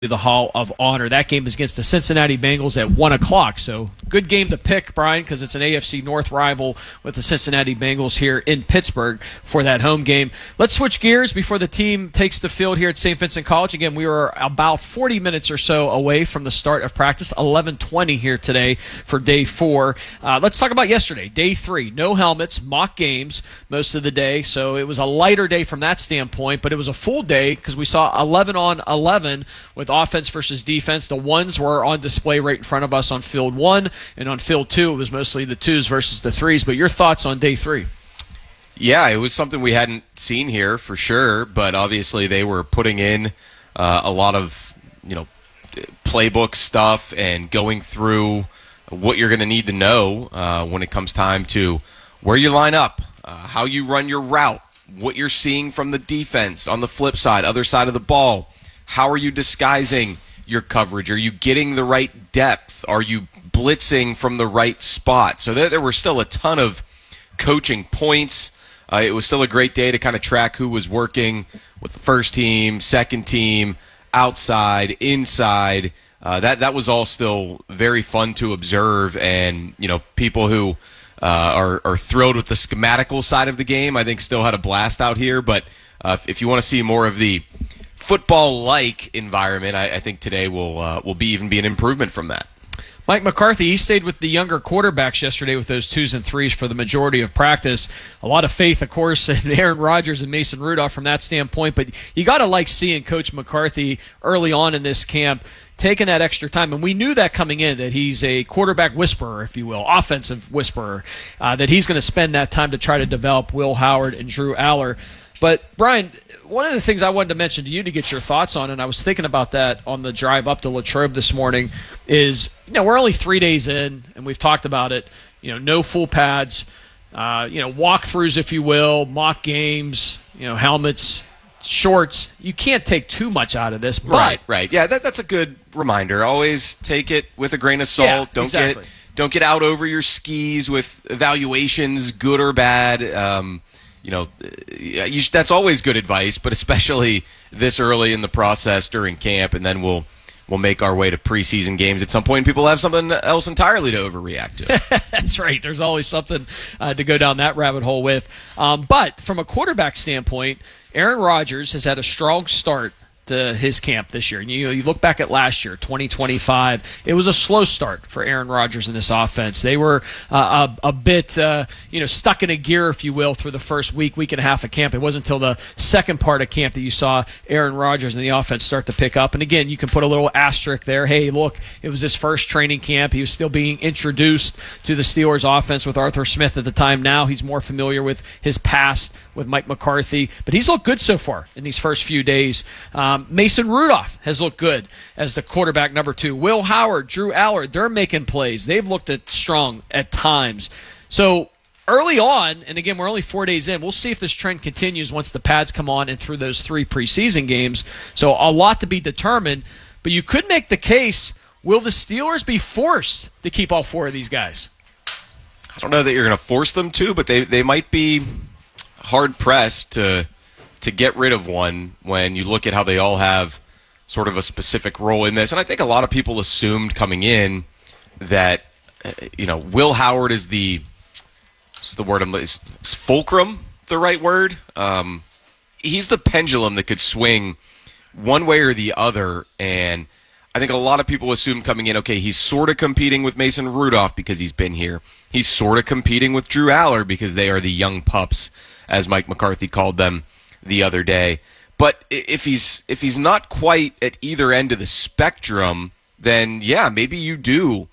the Hall of Honor. That game is against the Cincinnati Bengals at 1 o'clock. So good game to pick, Brian, because it's an AFC North rival with the Cincinnati Bengals here in Pittsburgh for that home game. Let's switch gears before the team takes the field here at St. Vincent College. Again, we were about 40 minutes or so away from the start of practice, 11:20 here today for day 4. Let's talk about yesterday, day 3. No helmets, mock games most of the day. So it was a lighter day from that standpoint, but it was a full day because we saw 11 on 11 with offense versus defense. The ones were on display right in front of us on field 1, and on field 2 it was mostly the 2s versus the 3s. But your thoughts on day 3? Yeah, it was something we hadn't seen here for sure, but obviously they were putting in a lot of playbook stuff and going through what you're going to need to know when it comes time to where you line up, how you run your route, what you're seeing from the defense on the flip side, other side of the ball. How are you disguising your coverage? Are you getting the right depth? Are you blitzing from the right spot? So there were still a ton of coaching points. It was still a great day to kind of track who was working with the first team, second team, outside, inside. That was all still very fun to observe, and people who are thrilled with the schematical side of the game, I think still had a blast out here. But if you want to see more of the football-like environment, I think today will be an improvement from that. Mike McCarthy, he stayed with the younger quarterbacks yesterday with those 2s and 3s for the majority of practice. A lot of faith, of course, in Aaron Rodgers and Mason Rudolph from that standpoint, but you got to like seeing Coach McCarthy early on in this camp taking that extra time, and we knew that coming in, that he's a quarterback whisperer, if you will, offensive whisperer, that he's going to spend that time to try to develop Will Howard and Drew Aller. But, Brian, one of the things I wanted to mention to you to get your thoughts on, and I was thinking about that on the drive up to Latrobe this morning, is we're only 3 days in, and we've talked about it, no full pads, walkthroughs, if you will, mock games, helmets, shorts. You can't take too much out of this. But Right. Yeah, that's a good reminder. Always take it with a grain of salt. Yeah, Don't get out over your skis with evaluations, good or bad. That's always good advice, but especially this early in the process during camp, and then we'll make our way to preseason games at some point. People have something else entirely to overreact to. That's right. There's always something to go down that rabbit hole with. But from a quarterback standpoint, Aaron Rodgers has had a strong start to his camp this year. You look back at last year, 2025, it was a slow start for Aaron Rodgers in this offense. They were a bit stuck in a gear, if you will, through the first week and a half of camp. It wasn't until the second part of camp that you saw Aaron Rodgers and the offense start to pick up. And again, you can put a little asterisk there. Hey, look, it was his first training camp. He was still being introduced to the Steelers offense with Arthur Smith at the time. Now he's more familiar with his past with Mike McCarthy. But he's looked good so far in these first few days. Mason Rudolph has looked good as the quarterback number 2. Will Howard, Drew Aller, they're making plays. They've looked strong at times. So early on, and again, we're only 4 days in, we'll see if this trend continues once the pads come on and through those 3 preseason games. So a lot to be determined. But you could make the case, will the Steelers be forced to keep all 4 of these guys? I don't know that you're going to force them to, but they might be hard-pressed to get rid of one when you look at how they all have sort of a specific role in this. And I think a lot of people assumed coming in that, Will Howard is what's the word? Is fulcrum the right word? He's the pendulum that could swing one way or the other. And I think a lot of people assumed coming in, okay, he's sort of competing with Mason Rudolph because he's been here. He's sort of competing with Drew Aller because they are the young pups, as Mike McCarthy called them the other day. But if he's not quite at either end of the spectrum, then yeah, maybe you do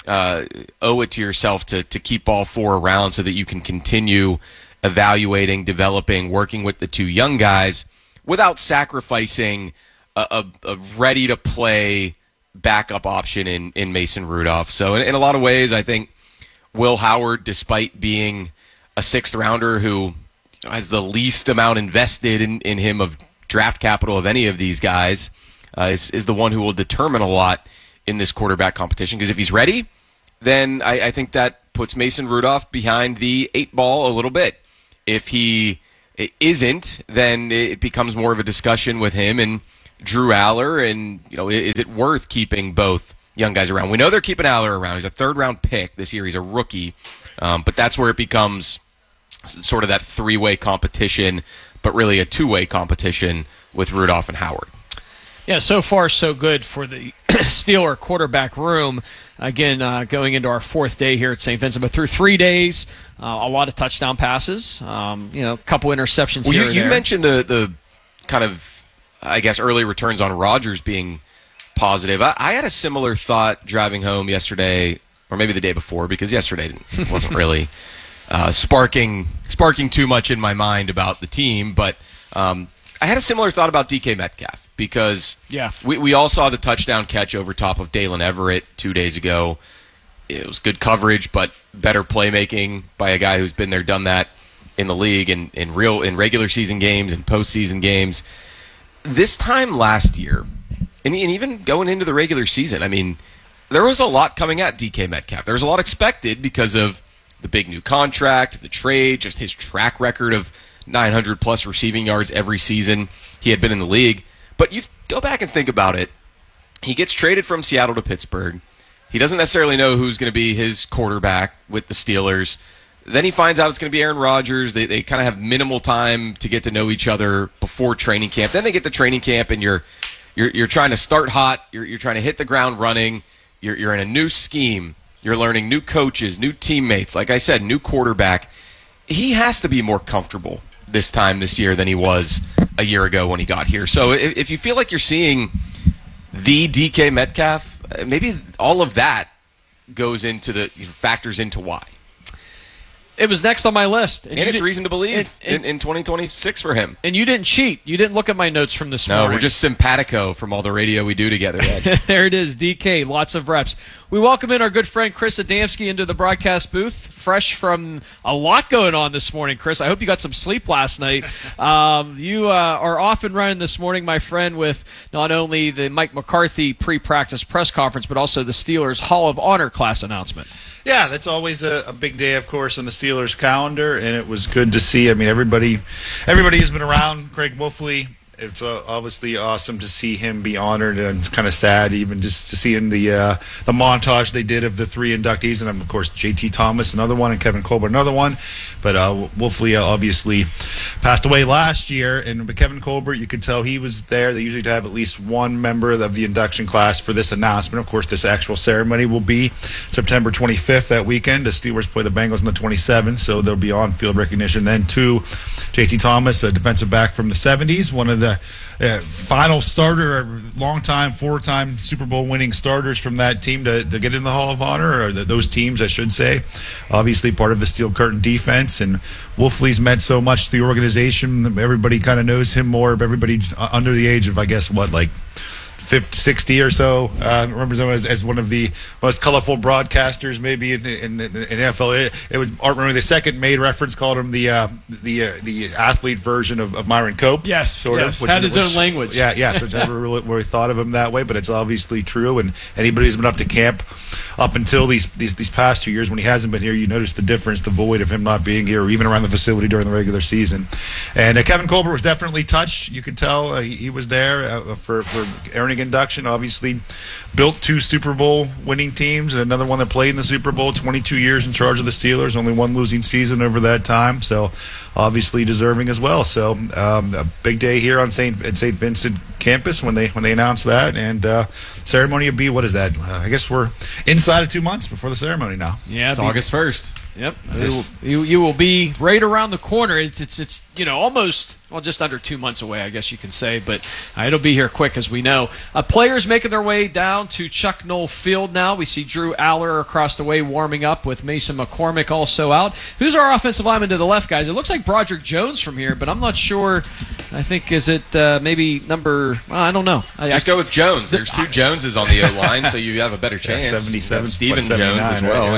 owe it to yourself to keep all 4 around so that you can continue evaluating, developing, working with the 2 young guys without sacrificing a ready-to-play backup option in Mason Rudolph. So in a lot of ways, I think Will Howard, despite being a 6th-rounder who has the least amount invested in him of draft capital of any of these guys, is the one who will determine a lot in this quarterback competition. Because if he's ready, then I think that puts Mason Rudolph behind the 8 ball a little bit. If he isn't, then it becomes more of a discussion with him and Drew Aller, and is it worth keeping both young guys around? We know they're keeping Aller around. He's a third-round pick this year. He's a rookie, but that's where it becomes sort of that three-way competition, but really a two-way competition with Rudolph and Howard. Yeah, so far so good for the Steeler quarterback room. Again, going into our fourth day here at St. Vincent, but through 3 days, a lot of touchdown passes, a couple interceptions here or there. You mentioned the kind of, I guess, early returns on Rodgers being positive. I had a similar thought driving home yesterday, or maybe the day before, because yesterday wasn't really sparking too much in my mind about the team, but I had a similar thought about DK Metcalf. Because we all saw the touchdown catch over top of Dalen Everett 2 days ago. It was good coverage, but better playmaking by a guy who's been there, done that in the league in regular season games and postseason games. This time last year, and even going into the regular season, I mean, there was a lot coming at DK Metcalf. There was a lot expected because of the big new contract, the trade, just his track record of 900-plus receiving yards every season he had been in the league. But you go back and think about it. He gets traded from Seattle to Pittsburgh. He doesn't necessarily know who's going to be his quarterback with the Steelers. Then he finds out it's going to be Aaron Rodgers. They kind of have minimal time to get to know each other before training camp. Then they get to training camp, and you're trying to start hot. You're trying to hit the ground running. You're in a new scheme. You're learning new coaches, new teammates. Like I said, new quarterback. He has to be more comfortable this year than he was a year ago when he got here. So if you feel like you're seeing the DK Metcalf, maybe all of that goes into factors into why. It was next on my list. And it's reason to believe in 2026 for him. And you didn't cheat. You didn't look at my notes from this morning. No, we're just simpatico from all the radio we do together, Ed. There it is, DK, lots of reps. We welcome in our good friend Chris Adamski into the broadcast booth, fresh from a lot going on this morning, Chris. I hope you got some sleep last night. You are off and running this morning, my friend, with not only the Mike McCarthy pre-practice press conference, but also the Steelers Hall of Honor class announcement. Yeah, that's always a big day, of course, on the Steelers calendar, and it was good to see. I mean, everybody has been around Craig Wolfley. It's obviously awesome to see him be honored, and it's kind of sad even just to see in the montage they did of the three inductees, and of course J.T. Thomas, another one, and Kevin Colbert, another one. But Wolfley obviously passed away last year, and but Kevin Colbert, you could tell he was there. They usually have at least one member of the induction class for this announcement. Of course, this actual ceremony will be September 25th that weekend. The Steelers play the Bengals on the 27th, so there'll be on-field recognition then too. J.T. Thomas, a defensive back from the 70s, one of the final starter, long-time, four-time Super Bowl winning starters from that team to get in the Hall of Honor, or those teams, I should say. Obviously part of the Steel Curtain defense, and Wolfley's meant so much to the organization. Everybody kind of knows him more, everybody under the age of, I guess, like 50, 60 or so. Remembers him as one of the most colorful broadcasters maybe in NFL. It was Art Rooney II made reference, called him the athlete version of Myron Cope. Yes, sort of. Had his own language. Yeah. So I never really thought of him that way, but it's obviously true. And anybody who's been up to camp up until these past 2 years when he hasn't been here, you notice the difference, the void of him not being here, or even around the facility during the regular season. And Kevin Colbert was definitely touched. You could tell he was there for earning induction. Obviously built two Super Bowl winning teams, and another one that played in the Super Bowl, 22 years in charge of the Steelers, only one losing season over that time, so obviously deserving as well. So a big day here on St. Vincent campus when they announce that, and ceremony will be, what is that? I guess we're inside of 2 months before the ceremony now. Yeah, it's August 1st. Yep, you will be right around the corner. It's almost, well, just under 2 months away, I guess you can say, but it'll be here quick, as we know. Players making their way down to Chuck Noll Field now. We see Drew Aller across the way warming up with Mason McCormick also out. Who's our offensive lineman to the left, guys? It looks like Broderick Jones from here, but I'm not sure. I think, is it maybe number, I don't know. Just go with Jones. There's two Joneses on the O-line, so you have a better chance. 77, Stephen Jones as well, yeah.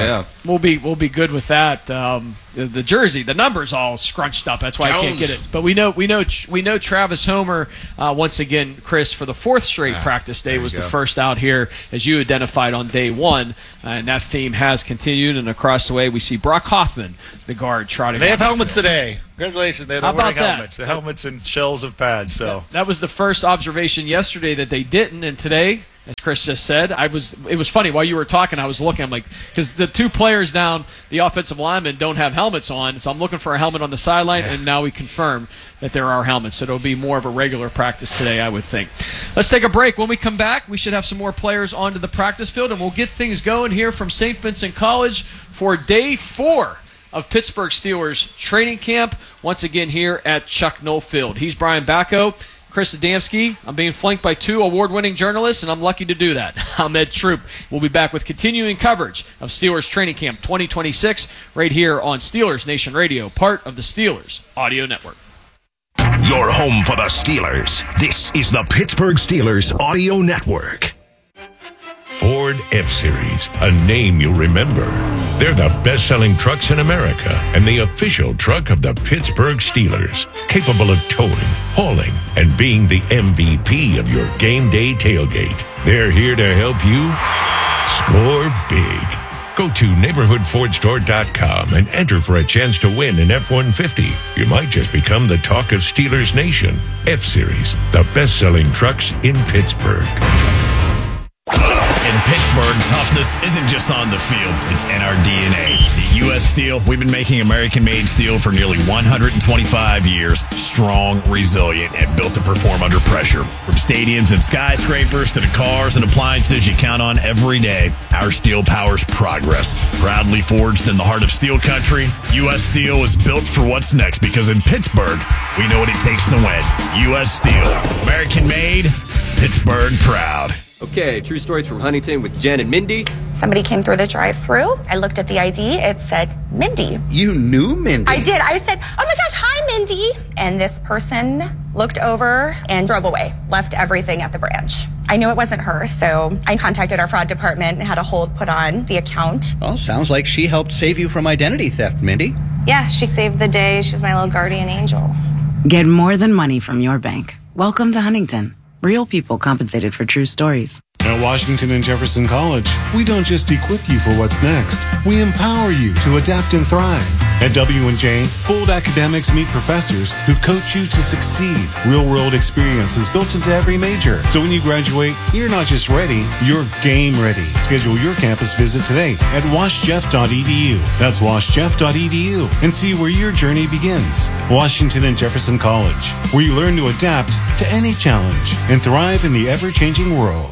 We'll be good with that. The jersey, the number's all scrunched up. That's why I can't get it. But we know Travis Homer once again, Chris, for the fourth straight practice day was the first out here, as you identified on day one, and that theme has continued. And across the way, we see Brock Hoffman, the guard, trotting. They have helmets today. Congratulations! They're wearing helmets. That? The helmets and shells of pads. So that was the first observation yesterday that they didn't, and today, as Chris just said, it was funny while you were talking. I was looking. I'm like, because the two players down, the offensive linemen, don't have helmets on, so I'm looking for a helmet on the sideline, and now we confirm that there are helmets. So it'll be more of a regular practice today, I would think. Let's take a break. When we come back, we should have some more players onto the practice field, and we'll get things going here from St. Vincent College for day 4 of Pittsburgh Steelers training camp, once again here at Chuck Noll Field. He's Brian Bacco. Chris Adamski. I'm being flanked by 2 award-winning journalists, and I'm lucky to do that. I'm Ed Troop. We'll be back with continuing coverage of Steelers Training Camp 2026 right here on Steelers Nation Radio, part of the Steelers Audio Network. Your home for the Steelers. This is the Pittsburgh Steelers Audio Network. Ford F-Series, a name you'll remember. They're the best-selling trucks in America and the official truck of the Pittsburgh Steelers, capable of towing, hauling, and being the MVP of your game day tailgate. They're here to help you score big. Go to neighborhoodfordstore.com and enter for a chance to win an F-150. You might just become the talk of Steelers Nation. F-Series, the best-selling trucks in Pittsburgh. In Pittsburgh, toughness isn't just on the field, it's in our DNA. At U.S. Steel, we've been making American-made steel for nearly 125 years, strong, resilient, and built to perform under pressure. From stadiums and skyscrapers to the cars and appliances you count on every day, our steel powers progress. Proudly forged in the heart of steel country, U.S. Steel is built for what's next, because in Pittsburgh, we know what it takes to win. U.S. Steel, American-made, Pittsburgh proud. Okay, true stories from Huntington with Jen and Mindy. Somebody came through the drive-thru. I looked at the ID. It said Mindy. You knew Mindy? I did. I said, oh my gosh, hi, Mindy. And this person looked over and drove away, left everything at the branch. I knew it wasn't her, so I contacted our fraud department and had a hold put on the account. Well, sounds like she helped save you from identity theft, Mindy. Yeah, she saved the day. She was my little guardian angel. Get more than money from your bank. Welcome to Huntington. Real people compensated for true stories. At Washington and Jefferson College, we don't just equip you for what's next. We empower you to adapt and thrive. At W&J, bold academics meet professors who coach you to succeed. Real-world experience is built into every major. So when you graduate, you're not just ready, you're game ready. Schedule your campus visit today at washjeff.edu. That's washjeff.edu, and see where your journey begins. Washington and Jefferson College, where you learn to adapt to any challenge and thrive in the ever-changing world.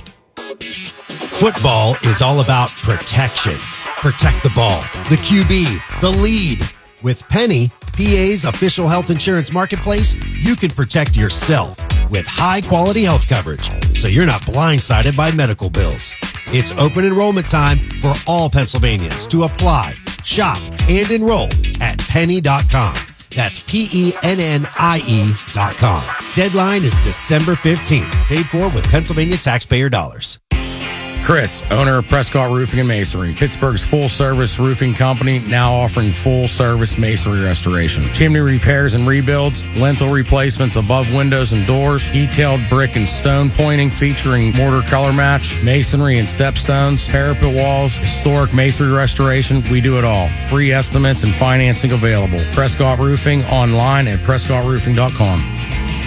Football is all about protection. Protect the ball, the QB, the lead. With Penny, PA's official health insurance marketplace, you can protect yourself with high-quality health coverage, so you're not blindsided by medical bills. It's open enrollment time for all Pennsylvanians to apply, shop, and enroll at penny.com. That's PENNIE.com. Deadline is December 15th. Paid for with Pennsylvania taxpayer dollars. Chris, owner of Prescott Roofing and Masonry, Pittsburgh's full-service roofing company, now offering full-service masonry restoration, chimney repairs and rebuilds, lintel replacements above windows and doors, detailed brick and stone pointing featuring mortar color match, masonry and stepstones, parapet walls, historic masonry restoration. We do it all. Free estimates and financing available. Prescott Roofing online at prescottroofing.com.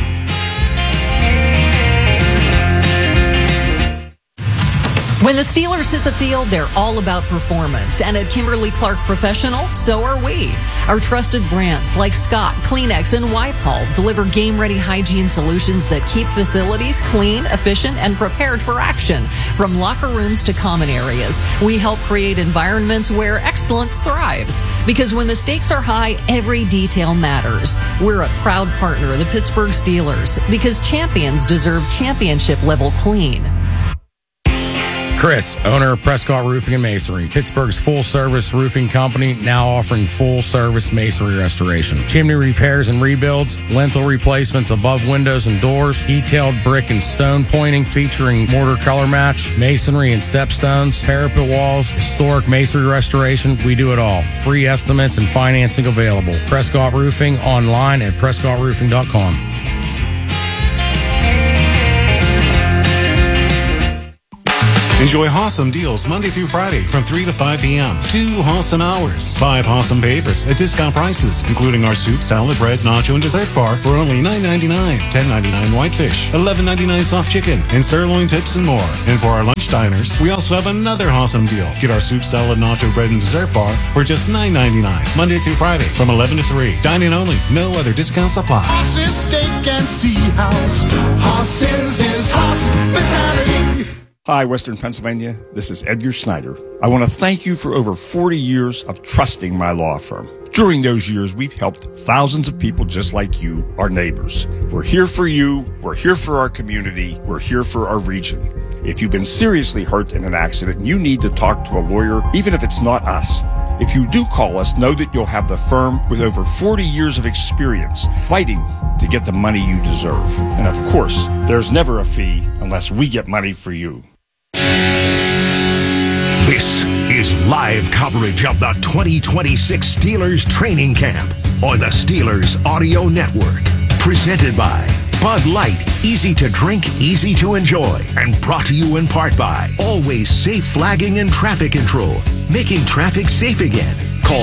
When the Steelers hit the field, they're all about performance. And at Kimberly-Clark Professional, so are we. Our trusted brands like Scott, Kleenex, and Wipe-All deliver game-ready hygiene solutions that keep facilities clean, efficient, and prepared for action. From locker rooms to common areas, we help create environments where excellence thrives. Because when the stakes are high, every detail matters. We're a proud partner of the Pittsburgh Steelers because champions deserve championship-level clean. Chris, owner of Prescott Roofing and Masonry, Pittsburgh's full-service roofing company, now offering full-service masonry restoration. Chimney repairs and rebuilds, lintel replacements above windows and doors, detailed brick and stone pointing featuring mortar color match, masonry and stepstones, parapet walls, historic masonry restoration. We do it all. Free estimates and financing available. Prescott Roofing online at PrescottRoofing.com. Enjoy Hossam deals Monday through Friday from 3 to 5 p.m. 2 Hossam hours. 5 Hossam favorites at discount prices, including our soup, salad, bread, nacho, and dessert bar for only $9.99. $10.99 whitefish, $11.99 soft chicken, and sirloin tips and more. And for our lunch diners, we also have another Hossam deal. Get our soup, salad, nacho, bread, and dessert bar for just $9.99. Monday through Friday from 11 to 3. Dine-in only. No other discounts apply. Hoss's Steak and Sea House. Hoss's is hospitality. Hi, Western Pennsylvania. This is Edgar Snyder. I want to thank you for over 40 years of trusting my law firm. During those years, we've helped thousands of people just like you, our neighbors. We're here for you. We're here for our community. We're here for our region. If you've been seriously hurt in an accident, you need to talk to a lawyer, even if it's not us. If you do call us, know that you'll have the firm with over 40 years of experience fighting to get the money you deserve. And of course, there's never a fee unless we get money for you. This is live coverage of the 2026 Steelers training camp on the Steelers Audio Network. Presented by Bud Light, easy to drink, easy to enjoy. And brought to you in part by Always Safe Flagging and Traffic Control, making traffic safe again. Call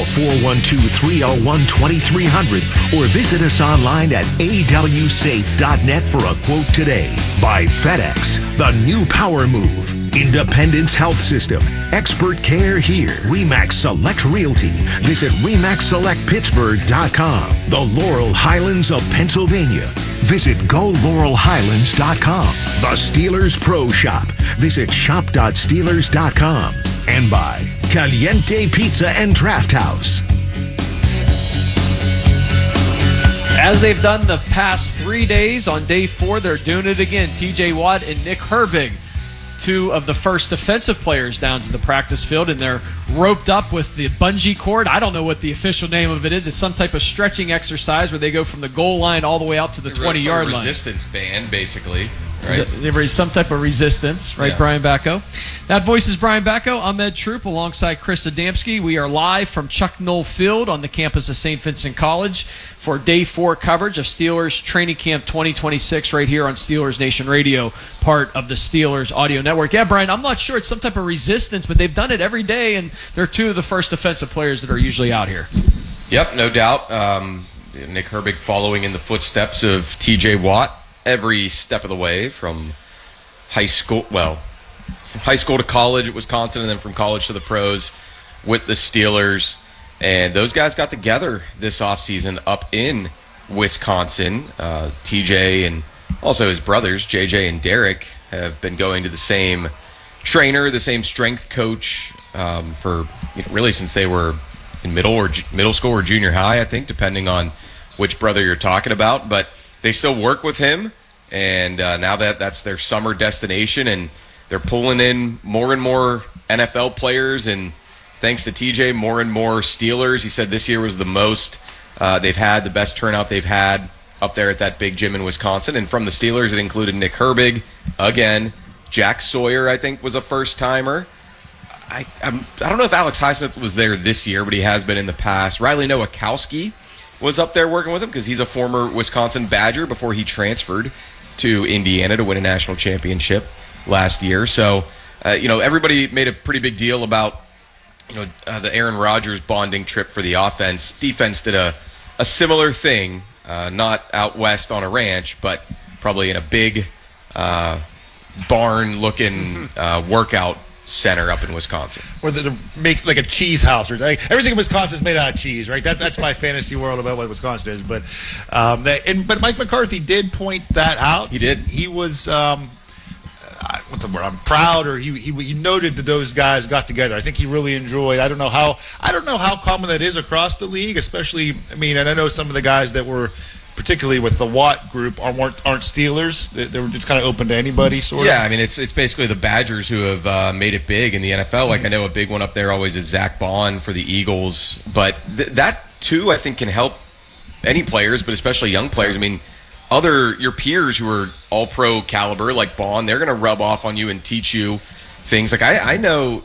412-301-2300 or visit us online at awsafe.net for a quote today. By FedEx, the new power move. Independence Health System. Expert care here. RE/MAX Select Realty. Visit RE/MAXSelectPittsburgh.com. The Laurel Highlands of Pennsylvania. Visit GoLaurelHighlands.com. The Steelers Pro Shop. Visit shop.steelers.com. And by Caliente Pizza and Draft House. As they've done the past 3 days, on day 4, they're doing it again. TJ Watt and Nick Herbig, two of the first defensive players down to the practice field, and they're roped up with the bungee cord. I don't know what the official name of it is. It's some type of stretching exercise where they go from the goal line all the way out to the 20-yard line. Resistance band, basically. Right? There is some type of resistance, right, yeah. Brian Bacco? That voice is Brian Bacco. I'm Ed Troop alongside Chris Adamski. We are live from Chuck Noll Field on the campus of St. Vincent College for Day 4 coverage of Steelers Training Camp 2026 right here on Steelers Nation Radio, part of the Steelers Audio Network. Yeah, Brian, I'm not sure. It's some type of resistance, but they've done it every day, and they're two of the first defensive players that are usually out here. Yep, no doubt. Nick Herbig following in the footsteps of TJ Watt every step of the way from high school to college at Wisconsin, and then from college to the pros with the Steelers. And those guys got together this offseason up in Wisconsin. TJ and also his brothers, JJ and Derek, have been going to the same trainer, the same strength coach for really since they were in middle school or junior high, I think, depending on which brother you're talking about. But they still work with him, and now that's their summer destination, and they're pulling in more and more NFL players, and thanks to TJ, more and more Steelers. He said this year was the most they've had, the best turnout they've had up there at that big gym in Wisconsin. And from the Steelers, it included Nick Herbig, again. Jack Sawyer, I think, was a first-timer. I don't know if Alex Highsmith was there this year, but he has been in the past. Riley Nowakowski was up there working with him because he's a former Wisconsin Badger before he transferred to Indiana to win a national championship last year. So, everybody made a pretty big deal about, the Aaron Rodgers bonding trip for the offense. Defense did a similar thing, not out west on a ranch, but probably in a big barn-looking workout center up in Wisconsin. Or they make like a cheese house. Or everything in Wisconsin is made out of cheese, right? That's my fantasy world about what Wisconsin is. But but Mike McCarthy did point that out. He did. He was what's the word? I'm proud, or he noted that those guys got together. I think he really enjoyed. I don't know how common that is across the league, especially. I mean, and I know some of the guys that were particularly with the Watt group, aren't Steelers. It's kind of open to anybody, sort of. Yeah, I mean, it's basically the Badgers who have made it big in the NFL. Like, I know a big one up there always is Zach Bond for the Eagles. But that, too, I think can help any players, but especially young players. I mean, your peers who are all-pro caliber, like Bond, they're going to rub off on you and teach you things. Like, I know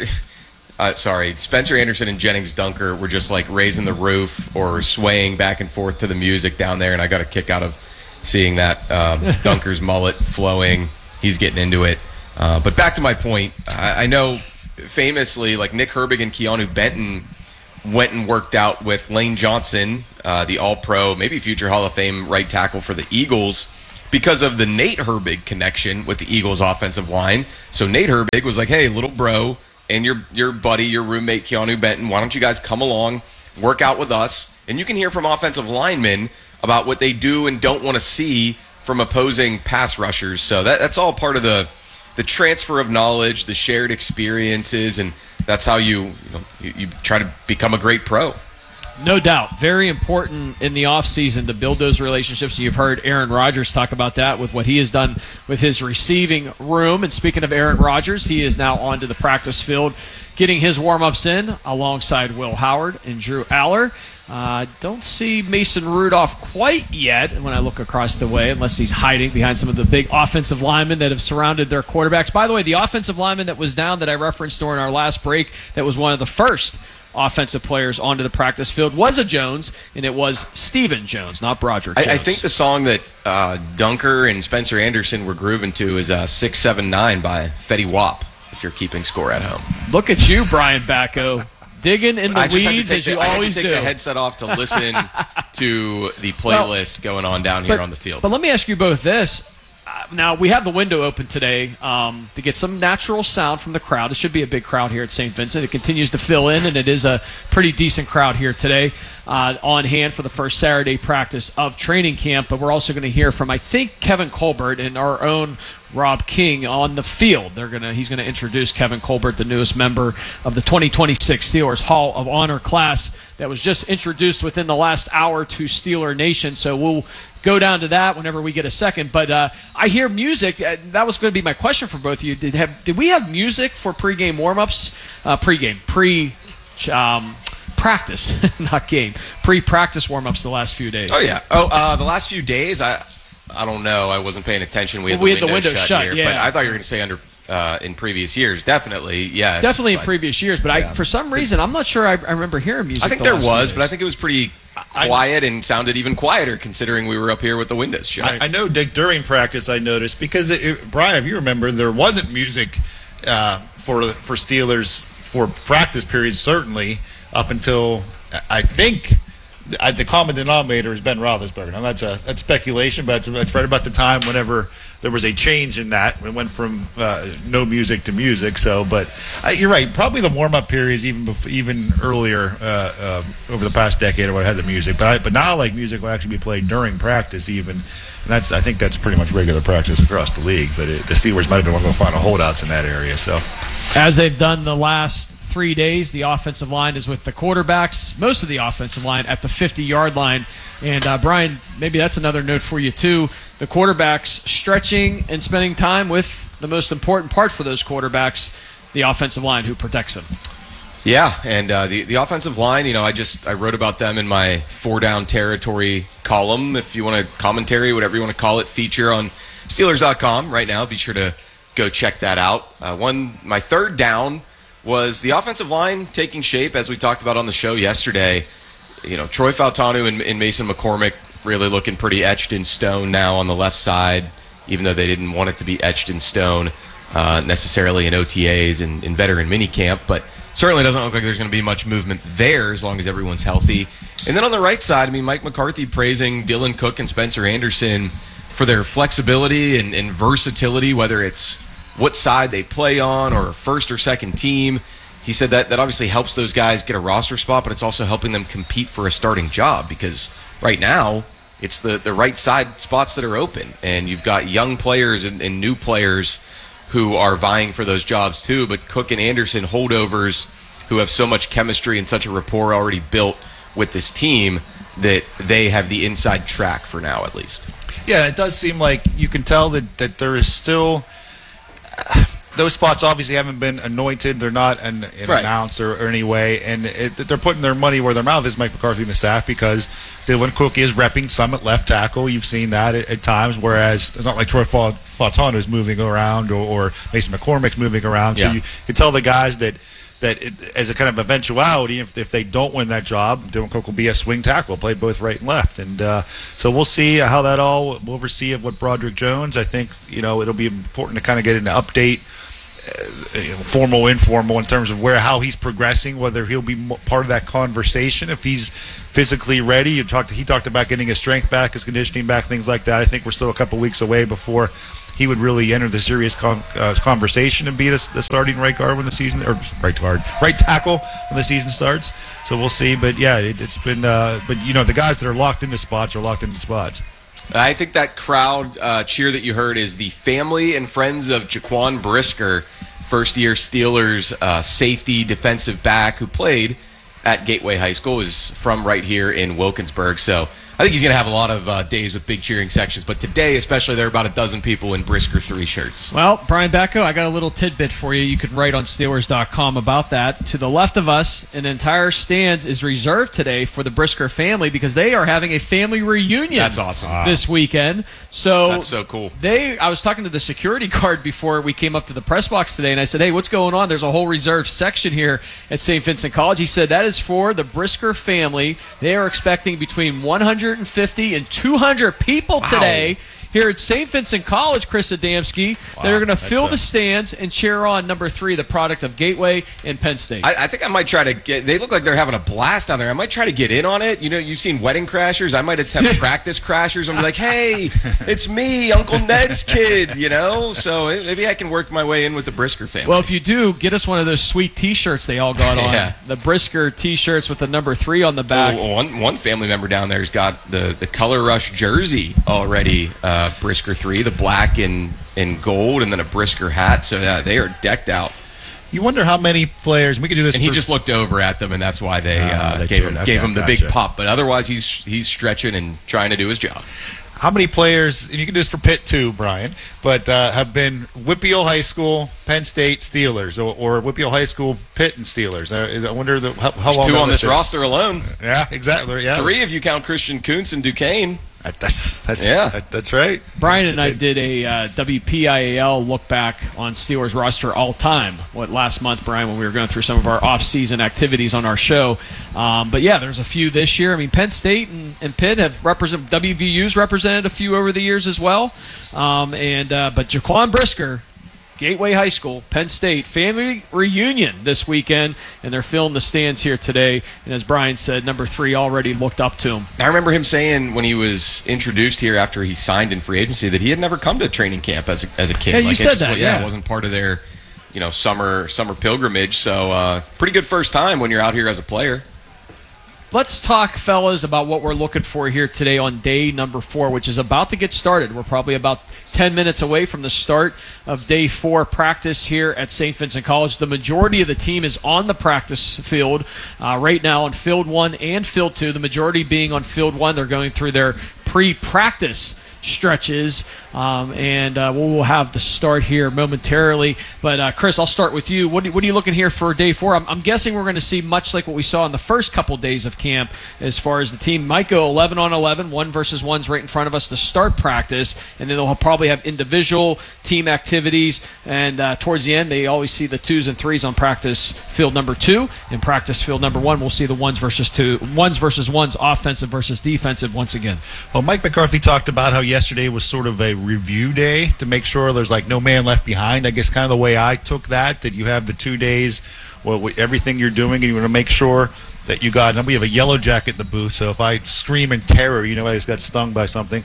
Spencer Anderson and Jennings Dunker were just like raising the roof or swaying back and forth to the music down there, and I got a kick out of seeing that. Dunker's mullet flowing. He's getting into it. But back to my point, I know famously, like Nick Herbig and Keanu Benton went and worked out with Lane Johnson, the All-Pro, maybe future Hall of Fame right tackle for the Eagles, because of the Nate Herbig connection with the Eagles offensive line. So Nate Herbig was like, hey, little bro, and your buddy, your roommate, Keanu Benton, why don't you guys come along, work out with us? And you can hear from offensive linemen about what they do and don't want to see from opposing pass rushers. So that's all part of the transfer of knowledge, the shared experiences, and that's how you try to become a great pro. No doubt. Very important in the offseason to build those relationships. You've heard Aaron Rodgers talk about that with what he has done with his receiving room. And speaking of Aaron Rodgers, he is now onto the practice field getting his warm-ups in alongside Will Howard and Drew Aller. Don't see Mason Rudolph quite yet when I look across the way, unless he's hiding behind some of the big offensive linemen that have surrounded their quarterbacks. By the way, the offensive lineman that was down that I referenced during our last break, that was one of the first offensive players onto the practice field, was a Jones, and it was Stephen Jones, not Broderick Jones. I think the song that Dunker and Spencer Anderson were grooving to is 679 by Fetty Wap, if you're keeping score at home. Look at you, Brian Bacco, digging in the weeds as you always do. I take the headset off to listen to the playlist going on down here on the field. But let me ask you both this. Now, we have the window open today to get some natural sound from the crowd. It should be a big crowd here at St. Vincent. It continues to fill in, and it is a pretty decent crowd here today on hand for the first Saturday practice of training camp. But we're also going to hear from, I think, Kevin Colbert and our own Rob King on the field. He's going to introduce Kevin Colbert, the newest member of the 2026 Steelers Hall of Honor class that was just introduced within the last hour to Steeler Nation. So we'll go down to that whenever we get a second. But I hear music. That was going to be my question for both of you. Did we have music for pregame warm-ups? Practice, not game. Pre-practice warm-ups the last few days. Oh, yeah. The last few days, I don't know. I wasn't paying attention. We had the window shut here. Yeah. But I thought you were going to say in previous years. Definitely, yes. Definitely in previous years. But for some reason, I'm not sure I remember hearing music. I think there was, but I think it was pretty quiet and sounded even quieter considering we were up here with the windows shut. I know, Dick, during practice I noticed, because, Brian, if you remember, there wasn't music for Steelers for practice periods, certainly, up until, I think, the common denominator is Ben Roethlisberger. Now, that's speculation, but it's right about the time whenever there was a change in that. It went from no music to music. So, but you're right. Probably the warm-up periods even earlier over the past decade or what had the music. But now, like, music will actually be played during practice even. And I think that's pretty much regular practice across the league. But the Steelers might have been one of the final holdouts in that area. So, as they've done the last 3 days, the offensive line is with the quarterbacks, most of the offensive line at the 50-yard line. And Brian, maybe that's another note for you too. The quarterbacks stretching and spending time with the most important part for those quarterbacks, the offensive line who protects them. Yeah, and the offensive line, I wrote about them in my 4-down territory column, if you want a commentary, whatever you want to call it, feature on Steelers.com right now. Be sure to go check that out. My third down was the offensive line taking shape, as we talked about on the show yesterday. Troy Fautanu and Mason McCormick really looking pretty etched in stone now on the left side, even though they didn't want it to be etched in stone necessarily in OTAs and in veteran minicamp, but certainly doesn't look like there's going to be much movement there as long as everyone's healthy. And then on the right side, Mike McCarthy praising Dylan Cook and Spencer Anderson for their flexibility and versatility, whether it's what side they play on or first or second team. He said that obviously helps those guys get a roster spot, but it's also helping them compete for a starting job, because right now it's the right side spots that are open, and you've got young players and new players who are vying for those jobs too. But Cook and Anderson, holdovers who have so much chemistry and such a rapport already built with this team, that they have the inside track for now, at least. Yeah, it does seem like you can tell that there is still those spots obviously haven't been anointed. They're not announced or any way, and they're putting their money where their mouth is, Mike McCarthy and the staff, because Dylan Cook is repping some at left tackle. You've seen that at times, whereas it's not like Troy Fautano is moving around or Mason McCormick's moving around. So you can tell the guys that as a kind of eventuality, if they don't win that job, Dylan Cook will be a swing tackle, play both right and left. And so we'll see how that all will oversee of what Broderick Jones. I think, it'll be important to kind of get an update, formal, informal, in terms of how he's progressing, whether he'll be part of that conversation, if he's physically ready. He talked about getting his strength back, his conditioning back, things like that. I think we're still a couple weeks away before he would really enter the serious conversation and be the starting right guard when the season, or right tackle when the season starts. So we'll see. But yeah, it's been. But the guys that are locked into spots are locked into spots. I think that crowd cheer that you heard is the family and friends of Jaquan Brisker, first-year Steelers safety defensive back who played at Gateway High School, is from right here in Wilkinsburg. So I think he's going to have a lot of days with big cheering sections. But today, especially, there are about a dozen people in Brisker 3 shirts. Well, Brian Bacco, I got a little tidbit for you. You could write on Steelers.com about that. To the left of us, an entire stands is reserved today for the Brisker family because they are having a family reunion. That's awesome. This weekend. So that's so cool. I was talking to the security guard before we came up to the press box today, and I said, hey, what's going on? There's a whole reserved section here at St. Vincent College. He said that is for the Brisker family. They are expecting between 150 and 200 people today here at St. Vincent College, Chris Adamski. Wow, they're going to fill the stands and cheer on number 3, the product of Gateway and Penn State. I think I might try to get – they look like they're having a blast down there. I might try to get in on it. You've seen Wedding Crashers. I might attempt Practice Crashers and be like, hey, it's me, Uncle Ned's kid, So maybe I can work my way in with the Brisker family. Well, if you do, get us one of those sweet T-shirts they all got on. Yeah. The Brisker T-shirts with the number 3 on the back. One family member down there has got the Color Rush jersey already, Brisker 3, the black and gold, and then a Brisker hat. So they are decked out. You wonder how many players we could do this. And he just looked over at them, and that's why they gave him the big pop. But otherwise, he's stretching and trying to do his job. How many players, and you can do this for Pitt too, Brian, but have been Whitfield High School, Penn State Steelers, or Whitfield High School, Pitt and Steelers? I wonder how long 2 on this roster alone. Yeah, exactly. Yeah, 3 if you count Christian Kuntz and Duquesne. That's right. Brian and I did a WPIAL look back on Steelers roster all time. Last month, Brian, when we were going through some of our off-season activities on our show. But yeah, there's a few this year. I mean, Penn State and Pitt have WVU's represented a few over the years as well. But Jaquan Brisker, Gateway High School, Penn State, family reunion this weekend, and they're filling the stands here today. And as Brian said, number 3 already looked up to him. I remember him saying when he was introduced here after he signed in free agency that he had never come to training camp as a kid. Yeah, you said that. Yeah, it wasn't part of their summer pilgrimage. So pretty good first time when you're out here as a player. Let's talk, fellas, about what we're looking for here today on day number 4, which is about to get started. We're probably about 10 minutes away from the start of day 4 practice here at St. Vincent College. The majority of the team is on the practice field right now on Field 1 and Field 2. The majority being on Field 1. They're going through their pre-practice stretches, and we'll have the start here momentarily. But Chris, I'll start with you. What are you looking here for day 4? I'm guessing we're going to see much like what we saw in the first couple days of camp, as far as the team might go 11 on 11, 1 versus 1's right in front of us to start practice, and then they'll probably have individual team activities, and towards the end they always see the 2s and 3s on practice field number 2. In practice field number 1, we'll see the 1s versus 1's, offensive versus defensive once again. Well, Mike McCarthy talked about how yesterday was sort of a review day to make sure there's no man left behind. I guess kind of the way I took that you have the 2 days, everything you're doing, and you want to make sure that you got. And we have a yellow jacket in the booth, so if I scream in terror, I just got stung by something.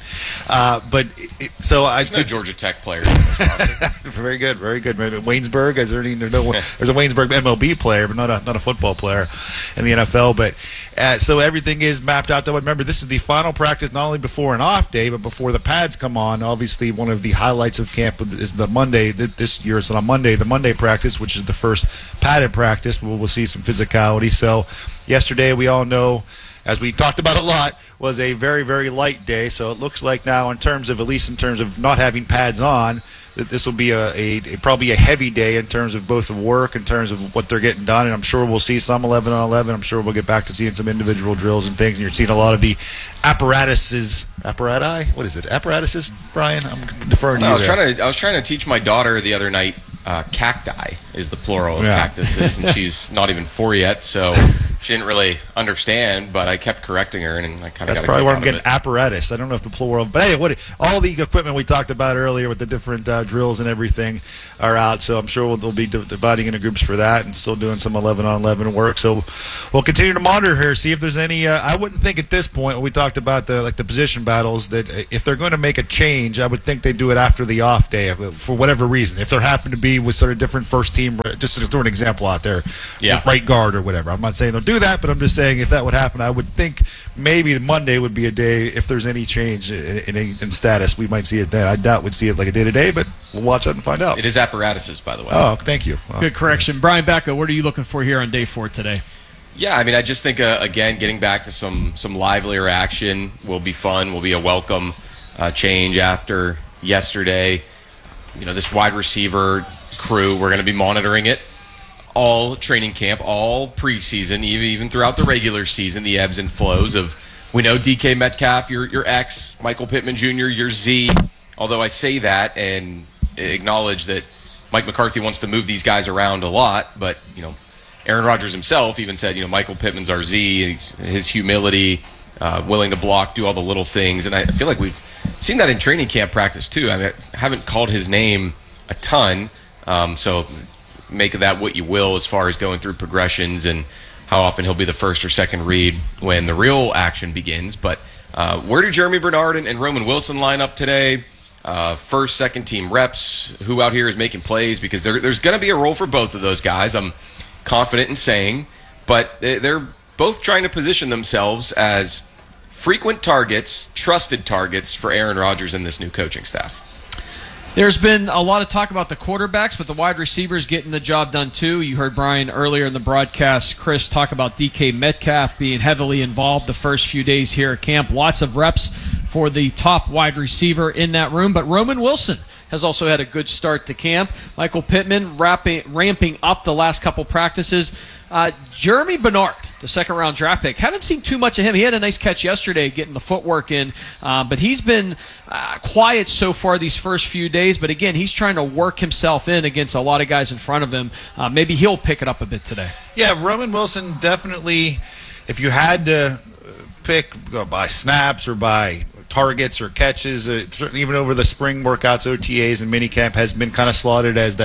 There's no Georgia Tech player. Very good, very good. Waynesburg, there's a Waynesburg MLB player, but not a football player in the NFL. But so everything is mapped out. Though remember, this is the final practice, not only before an off day, but before the pads come on. Obviously, one of the highlights of camp is the Monday. This year, it's on Monday, the Monday practice, which is the first padded practice. We'll see some physicality. So yesterday, we all know as we talked about a lot, was a very, very light day. So it looks like now, at least in terms of not having pads on, that this will be probably a heavy day in terms of both the work, in terms of what they're getting done, and I'm sure we'll see some 11 on 11. I'm sure we'll get back to seeing some individual drills and things, and you're seeing a lot of the apparatuses, Brian? I'm deferring to you there. I was trying to teach my daughter the other night, cacti is the plural of cactuses, and she's not even 4 yet, so she didn't really understand, but I kept correcting her, and I kind of That's probably where I'm getting apparatus. I don't know if the plural, but hey, all the equipment we talked about earlier with the different drills and everything are out, so I'm sure they'll be dividing into groups for that and still doing some 11 on 11 work. So we'll continue to monitor here, see if there's any. I wouldn't think at this point when we talked about the position battles that if they're going to make a change, I would think they do it after the off day for whatever reason. If there happen to be with sort of different first team, just to throw an example out there, right guard or whatever. I'm not saying they'll do that, but I'm just saying if that would happen, I would think maybe Monday would be a day if there's any change in status, we might see it then. I doubt we'd see it like a day today, but we'll watch out and find out. It is apparatuses, by the way. Oh, thank you. Good correction. Brian Becca, what are you looking for here on day 4 today? Yeah, I mean, I just think, again, getting back to some livelier action will be fun, will be a welcome change after yesterday. This wide receiver crew, we're going to be monitoring it all training camp, all preseason, even throughout the regular season, the ebbs and flows of, we know DK Metcalf, your X, Michael Pittman Jr., your Z, although I say that and acknowledge that Mike McCarthy wants to move these guys around a lot, but, Aaron Rodgers himself even said, Michael Pittman's our Z, his humility, willing to block, do all the little things, and I feel like we've seen that in training camp practice too. I haven't called his name a ton, so make of that what you will as far as going through progressions and how often he'll be the first or second read when the real action begins. But where do Jeremy Bernard and Roman Wilson line up today? First, second team reps, who out here is making plays? Because there's going to be a role for both of those guys, I'm confident in saying, but they're both trying to position themselves as frequent targets, trusted targets for Aaron Rodgers and this new coaching staff. There's been a lot of talk about the quarterbacks, but the wide receivers getting the job done too. You heard Brian earlier in the broadcast, Chris, talk about DK Metcalf being heavily involved the first few days here at camp. Lots of reps for the top wide receiver in that room, but Roman Wilson has also had a good start to camp. Michael Pittman ramping up the last couple practices. Jeremy Bernard, the second-round draft pick, haven't seen too much of him. He had a nice catch yesterday getting the footwork in, but he's been quiet so far these first few days. But again, he's trying to work himself in against a lot of guys in front of him. Maybe he'll pick it up a bit today. Yeah, Roman Wilson definitely, if you had to pick by snaps or by targets or catches, certainly even over the spring workouts, OTAs and minicamp, has been kind of slotted as